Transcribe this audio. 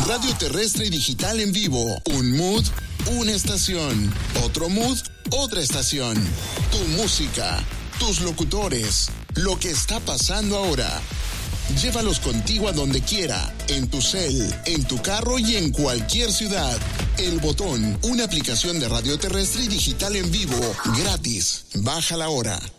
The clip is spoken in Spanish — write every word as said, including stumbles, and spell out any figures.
Radio terrestre y digital en vivo. Un mood, una estación. Otro mood, otra estación. Tu música, tus locutores, lo que está pasando ahora. Llévalos contigo a donde quiera, en tu cel, en tu carro y en cualquier ciudad. El Botón, una aplicación de radio terrestre y digital en vivo, gratis. Bájala ahora.